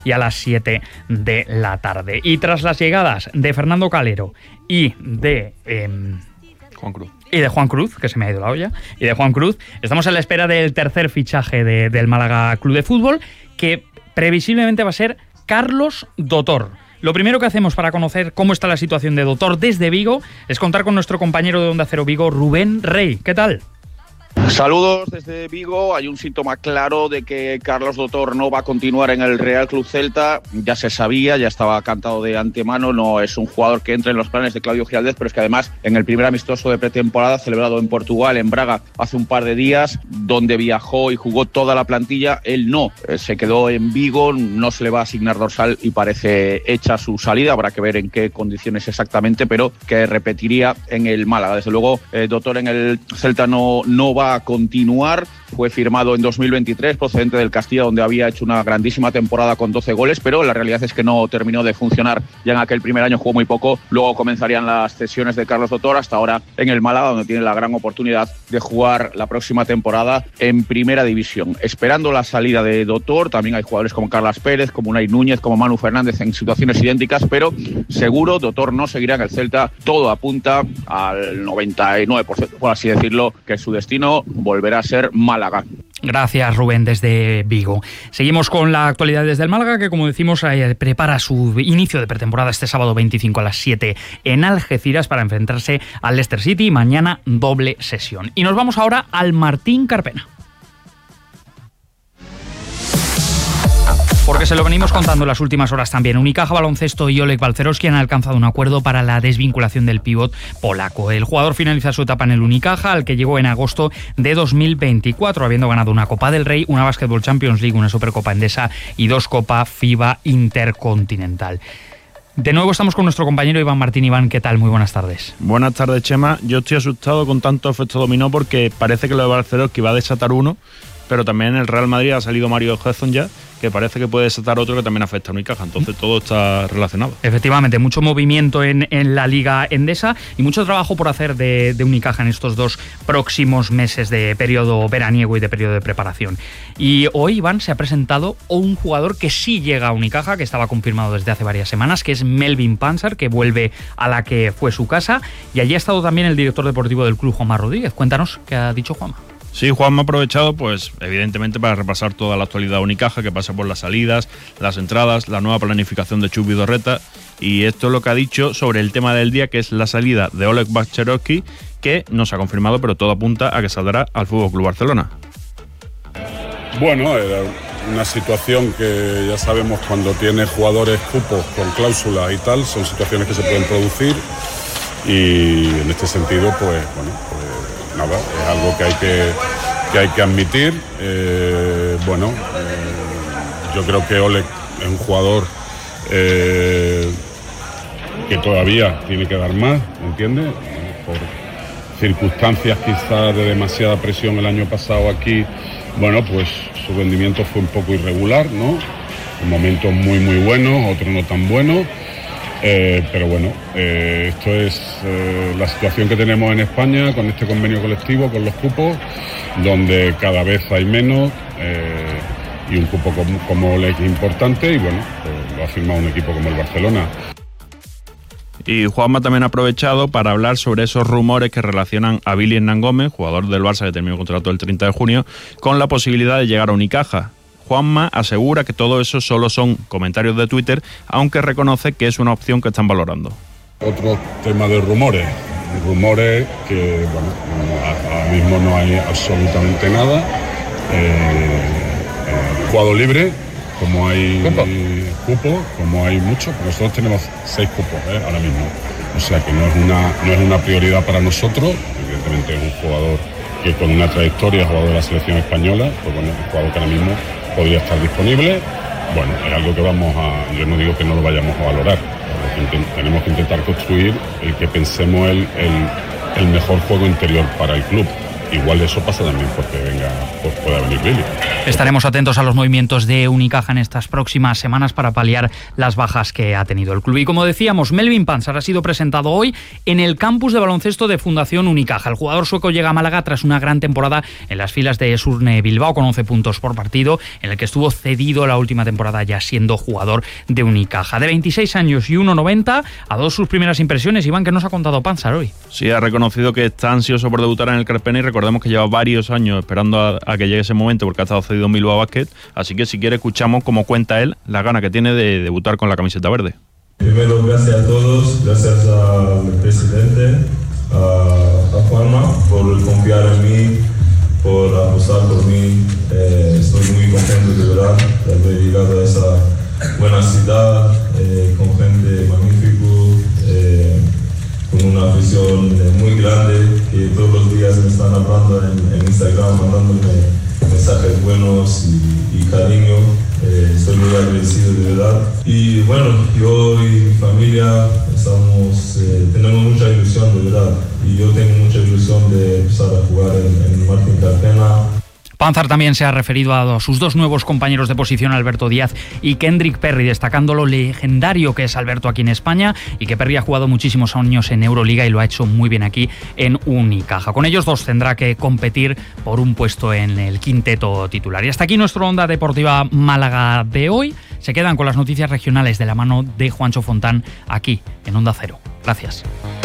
y a las 7 de la tarde. Y tras las llegadas de Fernando Calero y de Juan Cruz, que se me ha ido la olla, y de Juan Cruz, estamos a la espera del tercer fichaje del Málaga Club de Fútbol, que previsiblemente va a ser Carlos Dotor. Lo primero que hacemos para conocer cómo está la situación de Dotor desde Vigo es contar con nuestro compañero de Onda Cero Vigo, Rubén Rey. ¿Qué tal? Saludos desde Vigo. Hay un síntoma claro de que Carlos Dotor no va a continuar en el Real Club Celta. Ya se sabía, ya estaba cantado de antemano. No es un jugador que entre en los planes de Claudio Giraldez, pero es que además en el primer amistoso de pretemporada celebrado en Portugal, en Braga, hace un par de días, donde viajó y jugó toda la plantilla, él no. Se quedó en Vigo, no se le va a asignar dorsal y parece hecha su salida. Habrá que ver en qué condiciones exactamente, pero que repetiría en el Málaga. Desde luego, Dotor en el Celta no va a continuar. Fue firmado en 2023, procedente del Castilla, donde había hecho una grandísima temporada con 12 goles, pero la realidad es que no terminó de funcionar. Ya en aquel primer año jugó muy poco, luego comenzarían las cesiones de Carlos Dotor, hasta ahora en el Málaga, donde tiene la gran oportunidad de jugar la próxima temporada en Primera División. Esperando la salida de Dotor, también hay jugadores como Carlas Pérez, como Unai Núñez, como Manu Fernández en situaciones idénticas, pero seguro Dotor no seguirá en el Celta. Todo apunta al 99%, por así decirlo, que su destino volverá a ser Málaga. Gracias, Rubén, desde Vigo. Seguimos con la actualidad desde el Málaga, que como decimos prepara su inicio de pretemporada este sábado 25 a las 7 en Algeciras para enfrentarse al Leicester City. Mañana doble sesión. Y nos vamos ahora al Martín Carpena. Porque se lo venimos contando en las últimas horas también. Unicaja Baloncesto y Oleg Balcerowski han alcanzado un acuerdo para la desvinculación del pívot polaco. El jugador finaliza su etapa en el Unicaja, al que llegó en agosto de 2024, habiendo ganado una Copa del Rey, una Basketball Champions League, una Supercopa Endesa y 2 Copa FIBA Intercontinental. De nuevo estamos con nuestro compañero Iván Martín. Iván, ¿qué tal? Muy buenas tardes. Buenas tardes, Chema. Yo estoy asustado con tanto efecto dominó porque parece que lo de Balcerowski va a desatar uno, pero también en el Real Madrid ha salido Mario Hezon ya, que parece que puede desatar otro que también afecta a Unicaja. Entonces todo está relacionado. Efectivamente, mucho movimiento en la Liga Endesa y mucho trabajo por hacer de Unicaja en estos 2 próximos meses de periodo veraniego y de periodo de preparación. Y hoy, Iván, se ha presentado un jugador que sí llega a Unicaja, que estaba confirmado desde hace varias semanas, que es Melvin Panzer, que vuelve a la que fue su casa. Y allí ha estado también el director deportivo del club, Juanma Rodríguez. Cuéntanos qué ha dicho Juanma. Sí, Juanma ha aprovechado, pues evidentemente, para repasar toda la actualidad de Unicaja, que pasa por las salidas, las entradas, la nueva planificación de Chus Vidorreta, y esto es lo que ha dicho sobre el tema del día, que es la salida de Oleg Balcerowski, que no se ha confirmado, pero todo apunta a que saldrá al FC Barcelona. Bueno, era una situación que ya sabemos, cuando tiene jugadores cupos con cláusulas y tal, son situaciones que se pueden producir, y en este sentido, pues bueno, nada, es algo que hay que admitir. Yo creo que Oleg es un jugador que todavía tiene que dar más, ¿entiendes? Por circunstancias quizás de demasiada presión el año pasado aquí, bueno, pues su rendimiento fue un poco irregular, ¿no? En momentos muy muy buenos, otros no tan buenos. Pero bueno, esto es la situación que tenemos en España con este convenio colectivo, con los cupos, donde cada vez hay menos, y un cupo como Oleg es importante, y bueno, pues lo ha firmado un equipo como el Barcelona. Y Juanma también ha aprovechado para hablar sobre esos rumores que relacionan a Billy Hernán Gómez, jugador del Barça que terminó el contrato el 30 de junio, con la posibilidad de llegar a Unicaja. Juanma asegura que todo eso solo son comentarios de Twitter, aunque reconoce que es una opción que están valorando. Otro tema de rumores que, bueno, ahora mismo no hay absolutamente nada. Jugador libre, como hay cupo, como hay muchos, nosotros tenemos 6 cupos ahora mismo. O sea que no es una prioridad para nosotros. Evidentemente es un jugador que con una trayectoria, jugador de la selección española, pues bueno, un jugador que ahora mismo podría estar disponible. Bueno, es algo que yo no digo que no lo vayamos a valorar, tenemos que intentar construir el que pensemos el mejor juego interior para el club. igual eso pasa también porque pueda venir Billy. Estaremos atentos a los movimientos de Unicaja en estas próximas semanas para paliar las bajas que ha tenido el club. Y como decíamos, Melvin Panzer ha sido presentado hoy en el campus de baloncesto de Fundación Unicaja. El jugador sueco llega a Málaga tras una gran temporada en las filas de Surne Bilbao con 11 puntos por partido, en el que estuvo cedido la última temporada ya siendo jugador de Unicaja. De 26 años y 1,90, a dos sus primeras impresiones. Iván, ¿qué nos ha contado Panzer hoy? Sí, ha reconocido que está ansioso por debutar en el Carpena y recordemos que lleva varios años esperando a que llegue ese momento porque ha estado cedido en Bilbao Basket, así que si quiere escuchamos cómo cuenta él la gana que tiene de debutar con la camiseta verde. Primero, gracias a todos, gracias al presidente, a Juanma por confiar en mí, por apostar por mí. Estoy muy contento de verdad de haber llegado a esa buena ciudad, con gente magnífica, con una afición muy grande que todos los días me están hablando en Instagram, mandándome mensajes buenos y cariño. Estoy muy agradecido de verdad. Y bueno, yo y mi familia tenemos mucha ilusión de verdad. Y yo tengo mucha ilusión de empezar a jugar en Martín Carpena. Panzer también se ha referido a sus dos nuevos compañeros de posición, Alberto Díaz y Kendrick Perry, destacando lo legendario que es Alberto aquí en España y que Perry ha jugado muchísimos años en Euroliga y lo ha hecho muy bien aquí en Unicaja. Con ellos dos tendrá que competir por un puesto en el quinteto titular. Y hasta aquí nuestra Onda Deportiva Málaga de hoy. Se quedan con las noticias regionales de la mano de Juancho Fontán aquí en Onda Cero. Gracias.